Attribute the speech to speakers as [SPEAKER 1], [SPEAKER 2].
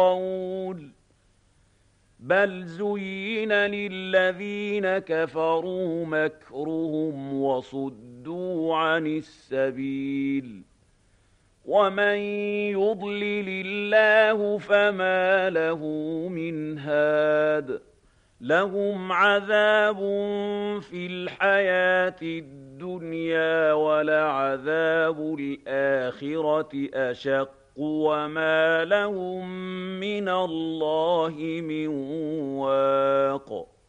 [SPEAKER 1] قول بل زين للذين كفروا مكرهم وصدوا عن السبيل ومن يضلل الله فما له من هاد لهم عذاب في الحياة الدنيا ولعذاب الآخرة أشق وما لهم من الله من واق